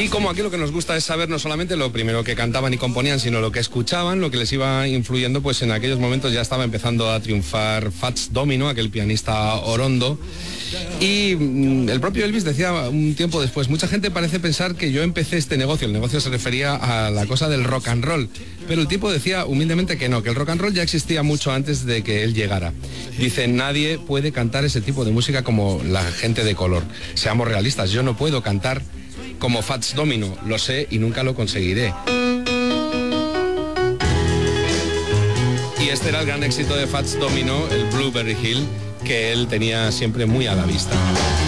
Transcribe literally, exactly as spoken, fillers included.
como aquí lo que nos gusta es saber no solamente lo primero que cantaban y componían, sino lo que escuchaban, lo que les iba influyendo, pues en aquellos momentos ya estaba empezando a triunfar Fats Domino, aquel pianista orondo. Y mm, el propio Elvis decía un tiempo después, mucha gente parece pensar que yo empecé este negocio, el negocio se refería a la cosa del rock and roll, pero el tipo decía humildemente que no, que el rock and roll ya existía mucho antes de que él llegara. Dice, nadie puede cantar ese tipo de música como la gente de color. Seamos realistas, yo no puedo cantar como Fats Domino, lo sé y nunca lo conseguiré. Y este era el gran éxito de Fats Domino, el Blueberry Hill, que él tenía siempre muy a la vista.